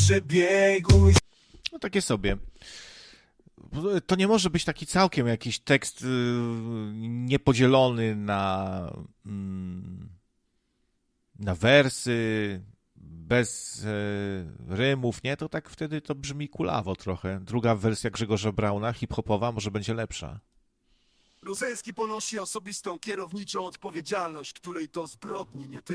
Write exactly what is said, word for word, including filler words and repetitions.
przebiegu. No takie sobie. To nie może być taki całkiem jakiś tekst yy, niepodzielony na, mm, na wersy, bez yy, rymów, nie? To tak wtedy to brzmi kulawo trochę. Druga wersja Grzegorza Brauna, hip-hopowa, może będzie lepsza. Rozeński ponosi osobistą kierowniczą odpowiedzialność, której to zbrodni nie tylko.